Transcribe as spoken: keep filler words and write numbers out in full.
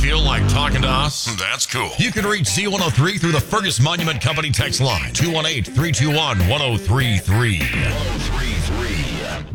Feel like talking to us? That's cool. You can reach Z one oh three through the Fergus Monument Company text line, two one eight, three two one, one oh three three.